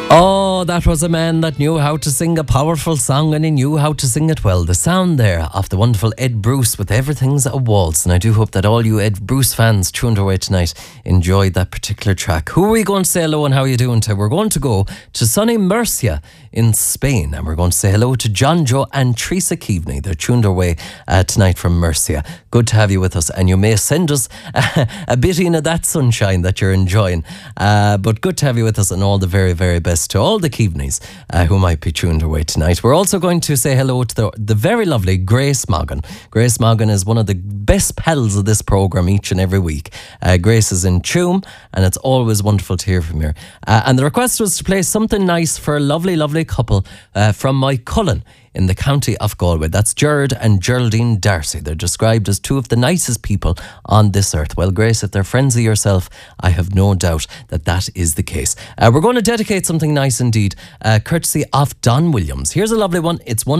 Oh, that was a man that knew how to sing a powerful song, and he knew how to sing it well. The sound there of the wonderful Ed Bruce with Everything's a Waltz. And I do hope that all you Ed Bruce fans tuned away tonight enjoyed that particular track. Who are we going to say hello and how are you doing to? We're going to go to sunny Murcia in Spain, and we're going to say hello to John Joe and Teresa Keaveney. They're tuned away tonight from Murcia. Good to have you with us, and you may send us a bit of that sunshine that you're enjoying. But good to have you with us, and all the very, very best to all the Keavneys who might be tuned away tonight. We're also going to say hello to the very lovely Grace Moggan. Grace Moggan is one of the best pals of this programme each and every week. Grace is in Tuam, and it's always wonderful to hear from her. And the request was to play something nice for a lovely, lovely couple from Moycullen in the county of Galway. That's Gerard and Geraldine Darcy. They're described as two of the nicest people on this earth. Well, Grace, if they're friends of yourself, I have no doubt that that is the case. We're going to dedicate something nice indeed, courtesy of Don Williams. Here's a lovely one. It's one